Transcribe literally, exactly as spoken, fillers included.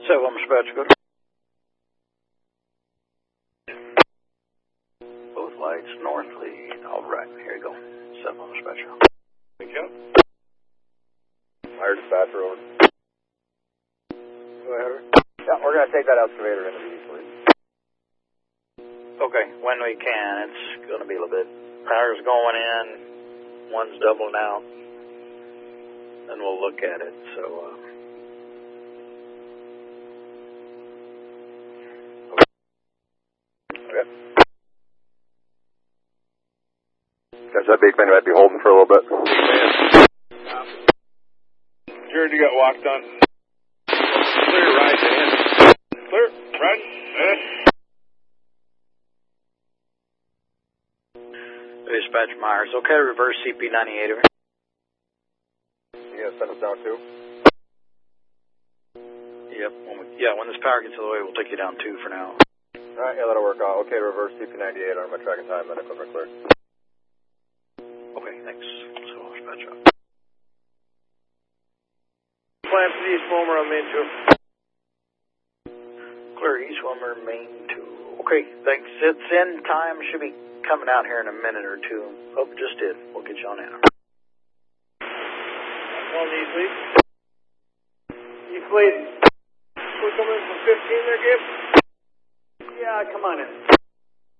Seven dispatch, go. Both lights north lead. All right, here you go. Seven dispatch. Thank you. Fire dispatcher over. Go ahead. Yeah, we're going to take that excavator into the east lead. Okay, when we can. It's going to be a little bit. Power's going in. One's doubling out. Then we'll look at it. So, uh, okay. Catch that big man might be holding for a little bit. Jared, you got walked on. Clear, right, in. Clear, right, in. Dispatch Myers. Okay, reverse C P ninety-eight. You gonna send us down too? Yep. When we, yeah, when this power gets out of the way, we'll take you down two for now. Alright, yeah, that'll work out. Okay, reverse C P ninety-eight on my track and time, then equipment clear. Okay, thanks. So, dispatch up. Plan for the East Wilmer on main two. Clear East Wilmer, main two. Okay, thanks. It's in time. Should be coming out here in a minute or two. Oh, just did. We'll get you on in. One east lead. East lead. We coming in from fifteen there, Gabe? Yeah, come on in.